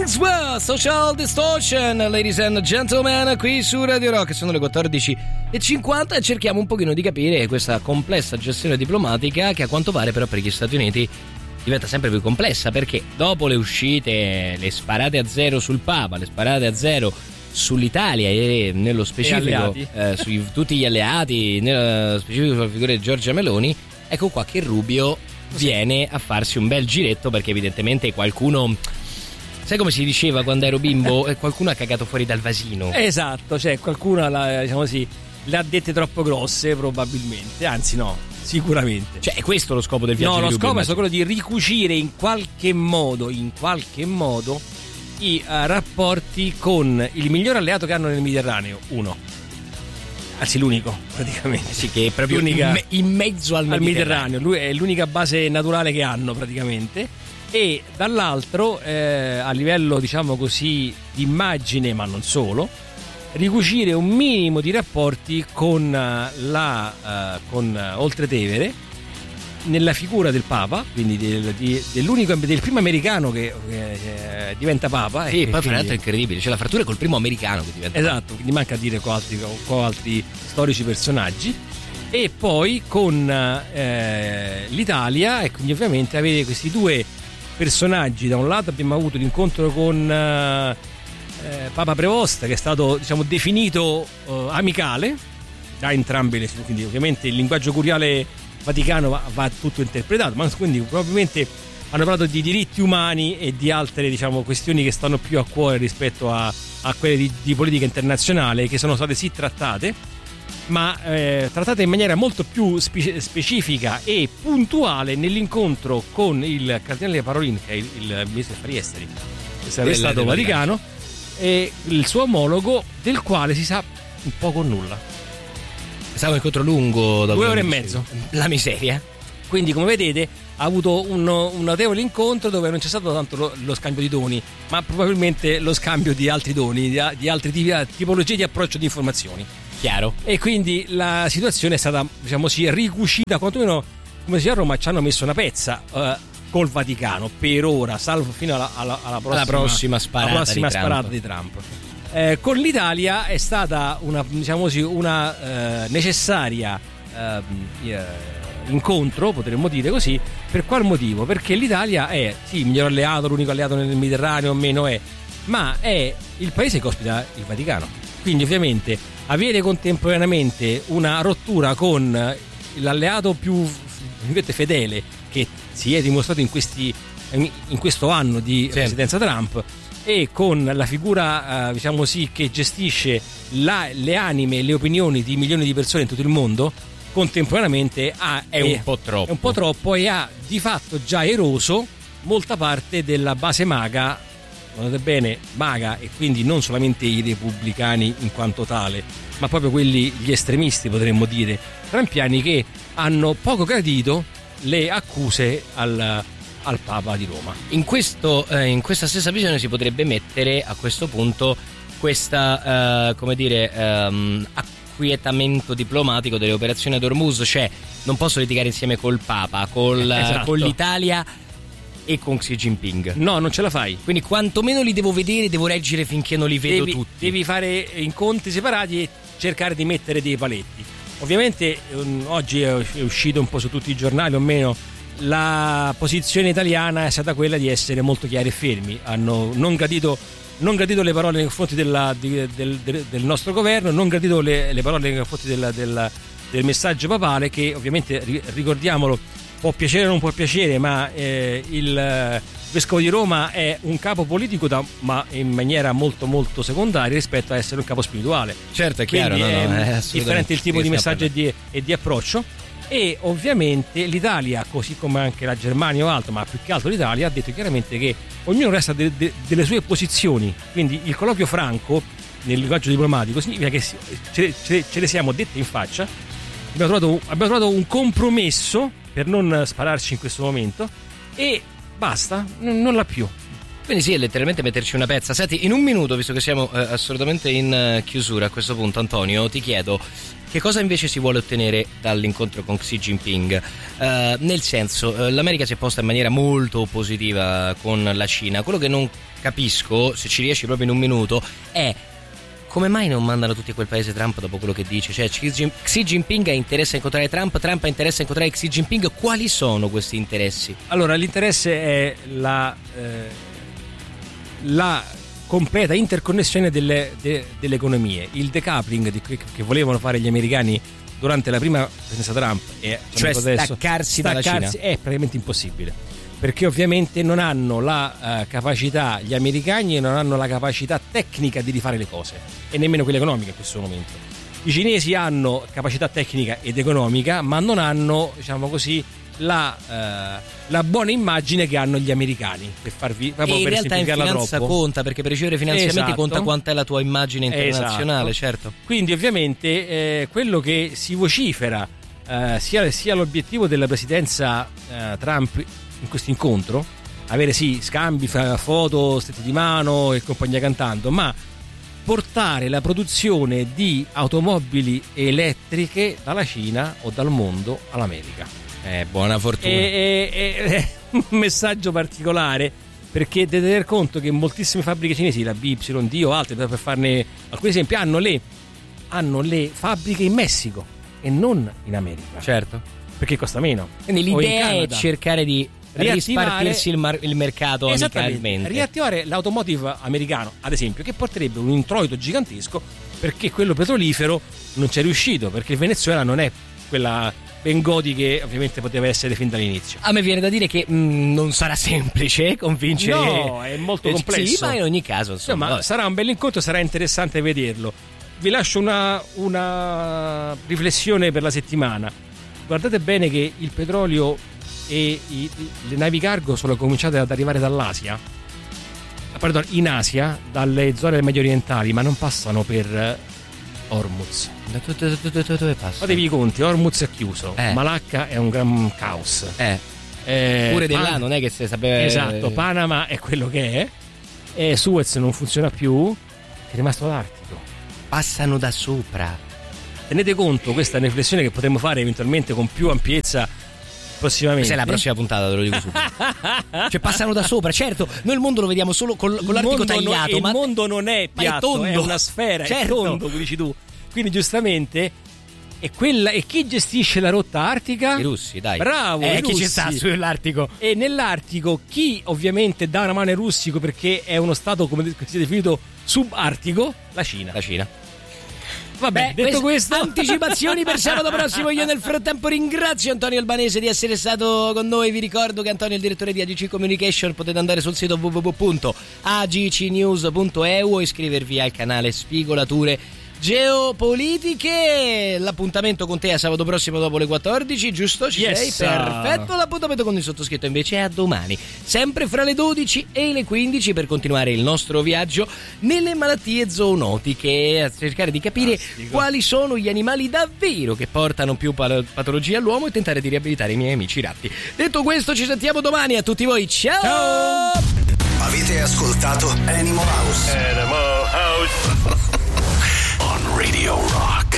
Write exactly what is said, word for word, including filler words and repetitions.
Kings World Social Distortion, ladies and gentlemen, qui su Radio Rock. Sono le quattordici e cinquanta e cerchiamo un pochino di capire questa complessa gestione diplomatica che a quanto pare però per gli Stati Uniti diventa sempre più complessa, perché dopo le uscite, le sparate a zero sul Papa, le sparate a zero sull'Italia e nello specifico eh, su tutti gli alleati, nello specifico sulla figura di Giorgia Meloni, ecco qua che Rubio viene a farsi un bel giretto, perché evidentemente qualcuno, sai come si diceva quando ero bimbo, qualcuno ha cagato fuori dal vasino. Esatto, cioè qualcuno la, diciamo così, le ha dette troppo grosse probabilmente, anzi no, sicuramente. Cioè è questo lo scopo del viaggio? No, di lo Rubio, scopo è quello di ricucire in qualche modo, in qualche modo i uh, rapporti con il miglior alleato che hanno nel Mediterraneo, uno. Anzi l'unico praticamente. Sì, che è proprio l'unica, in, me- in mezzo al Mediterraneo. al Mediterraneo. Lui è l'unica base naturale che hanno praticamente. E dall'altro eh, a livello diciamo così di immagine, ma non solo, ricucire un minimo di rapporti con la uh, con uh, Oltretevere nella figura del Papa, quindi del, di, dell'unico del primo americano che eh, diventa Papa. Sì, e poi fra quindi, l'altro è incredibile, c'è la frattura col primo americano che diventa esatto, Papa. quindi manca a dire con altri, con altri storici personaggi. E poi con eh, l'Italia, e quindi ovviamente avere questi due personaggi. Da un lato abbiamo avuto l'incontro con eh, Papa Prevost, che è stato diciamo definito eh, amicale da entrambe le, quindi ovviamente il linguaggio curiale vaticano va, va tutto interpretato, ma quindi probabilmente hanno parlato di diritti umani e di altre diciamo questioni che stanno più a cuore rispetto a, a quelle di, di politica internazionale, che sono state sì trattate, ma eh, trattate in maniera molto più spe- specifica e puntuale nell'incontro con il cardinale Parolin, che è il, il ministro degli affari esteri che sarebbe stato del Vaticano, e il suo omologo, del quale si sa un poco nulla. È stato un incontro lungo, due ore e mezzo, la miseria. Quindi come vedete ha avuto un, un notevole incontro dove non c'è stato tanto lo, lo scambio di doni, ma probabilmente lo scambio di altri doni, di, di altre tipi, tipologie di approccio di informazioni. Chiaro. E quindi la situazione è stata, diciamo così, ricucita, quantomeno come si dice a Roma, ci hanno messo una pezza uh, col Vaticano per ora, salvo fino alla, alla, alla prossima, alla prossima sparata, alla prossima di, sparata Trump. di Trump. Eh, con l'Italia è stata una, diciamo così, una eh, necessaria eh, incontro, potremmo dire così. Per qual motivo? Perché l'Italia è sì il miglior alleato, l'unico alleato nel Mediterraneo, o meno è, ma è il paese che ospita il Vaticano. Quindi ovviamente avere contemporaneamente una rottura con l'alleato più fedele che si è dimostrato in questi in questo anno di sì. presidenza Trump, e con la figura, eh, diciamo sì, che gestisce la, le anime e le opinioni di milioni di persone in tutto il mondo, contemporaneamente ha, è, è un po' troppo. È un po' troppo e ha di fatto già eroso molta parte della base maga, guardate bene, maga, e quindi non solamente i repubblicani in quanto tale, ma proprio quelli, gli estremisti potremmo dire, trampiani, che hanno poco gradito le accuse al al Papa di Roma. In questo eh, in questa stessa visione si potrebbe mettere a questo punto questa eh, come dire ehm, acquietamento diplomatico delle operazioni ad Hormuz, cioè non posso litigare insieme col Papa, col, esatto. con l'Italia e con Xi Jinping. No, non ce la fai. Quindi quantomeno li devo vedere, devo reggere finché non li vedo devi, tutti. Devi fare incontri separati e cercare di mettere dei paletti. Ovviamente um, oggi è uscito un po' su tutti i giornali o meno, la posizione italiana è stata quella di essere molto chiari e fermi. Hanno non gradito, non gradito le parole nei confronti della, di, del, del, del nostro governo, non gradito le, le parole nei confronti della, della, del messaggio papale, che ovviamente, ricordiamolo, può piacere o non può piacere, ma eh, il Vescovo di Roma è un capo politico, da, ma in maniera molto molto secondaria rispetto a essere un capo spirituale. Certo, è chiaro. Quindi no, no, è, è differente il tipo di messaggio e di, e di approccio. E ovviamente l'Italia, così come anche la Germania o altro, ma più che altro l'Italia, ha detto chiaramente che ognuno resta de, de, delle sue posizioni. Quindi il colloquio franco nel linguaggio diplomatico significa che ce, ce, ce le siamo dette in faccia. Abbiamo trovato, abbiamo trovato un compromesso per non spararci in questo momento, e basta, n- non l'ha più. Quindi sì, è letteralmente metterci una pezza. Senti, in un minuto, visto che siamo eh, assolutamente in uh, chiusura a questo punto, Antonio, ti chiedo che cosa invece si vuole ottenere dall'incontro con Xi Jinping. Uh, nel senso, uh, l'America si è posta in maniera molto positiva con la Cina. Quello che non capisco, se ci riesci proprio in un minuto, è come mai non mandano tutti a quel paese Trump dopo quello che dice? Cioè Xi Jinping ha interesse a incontrare Trump, Trump ha interesse a incontrare Xi Jinping, quali sono questi interessi? Allora, l'interesse è la, eh, la completa interconnessione delle, de, delle economie, il decoupling di, che, che volevano fare gli americani durante la prima presidenza Trump, e cioè adesso, staccarsi, staccarsi dalla Cina è praticamente impossibile, perché ovviamente non hanno la uh, capacità, gli americani non hanno la capacità tecnica di rifare le cose, e nemmeno quella economica in questo momento. I cinesi hanno capacità tecnica ed economica, ma non hanno, diciamo così, la, uh, la buona immagine che hanno gli americani, per farvi proprio, e in per realtà in finanza troppo. conta, perché per ricevere finanziamenti esatto. conta quant'è la tua immagine internazionale. Esatto. Certo. Quindi ovviamente eh, quello che si vocifera eh, sia, sia l'obiettivo della presidenza eh, Trump in questo incontro, avere sì scambi, foto, strette di mano e compagnia cantando, ma portare la produzione di automobili elettriche dalla Cina o dal mondo all'America. Eh, buona fortuna. È, è, è un messaggio particolare, perché deve tener conto che moltissime fabbriche cinesi, la B Y D o altre, per farne alcuni esempi, hanno le, hanno le fabbriche in Messico e non in America. Certo. Perché costa meno. Quindi l'idea è cercare di rispartirsi il, mar- il mercato amicalmente. Riattivare l'automotive americano, ad esempio, che porterebbe un introito gigantesco, perché quello petrolifero non c'è riuscito, perché il Venezuela non è quella Bengodi che ovviamente poteva essere fin dall'inizio. A me viene da dire che mh, non sarà semplice convincere. No, è molto complesso. Sì, ma in ogni caso, insomma, no, ma sarà un bel incontro, sarà interessante vederlo. Vi lascio una, una riflessione per la settimana. Guardate bene che il petrolio e i, le navi cargo sono cominciate ad arrivare dall'Asia, pardon, in Asia, dalle zone medio orientali, ma non passano per Hormuz. Dove passa? Fatevi i conti, Hormuz è chiuso, eh. Malacca è un gran caos. Eh. Eh, Pure di là Pan- non è che si sapeva. Esatto, Panama è quello che è, e Suez non funziona più, è rimasto l'Artico. Passano da sopra. Tenete conto, questa è una riflessione che potremmo fare eventualmente con più ampiezza prossimamente. Questa è la prossima puntata, te lo dico subito. Cioè passano da sopra, certo, noi il mondo lo vediamo solo con, con l'artico tagliato, non, ma il mondo non è piatto, è, tondo. È una sfera, certo. È tondo, come dici tu. Quindi giustamente è quella, e chi gestisce la rotta artica? I russi, dai. Bravo, eh, i chi russi. ci sta sull'Artico? E nell'Artico chi ovviamente dà una mano ai russi, perché è uno stato, come si è definito, subartico? La Cina. La Cina. Vabbè, Beh, detto questo, anticipazioni per sabato prossimo. Io nel frattempo ringrazio Antonio Albanese di essere stato con noi. Vi ricordo che Antonio è il direttore di A G C Communication. Potete andare sul sito w w w punto a g c news punto e u o iscrivervi al canale Spigolature Geopolitiche. L'appuntamento con te è sabato prossimo dopo le quattordici, giusto? Ci yes. sei? Perfetto. L'appuntamento con il sottoscritto invece è a domani, sempre fra le dodici e le quindici, per continuare il nostro viaggio nelle malattie zoonotiche, a cercare di capire Fantastico. quali sono gli animali davvero che portano più patologie all'uomo e tentare di riabilitare i miei amici ratti. Detto questo, ci sentiamo domani. A tutti voi, ciao! Ciao! Avete ascoltato Animal House? Animal House. On Radio Rock.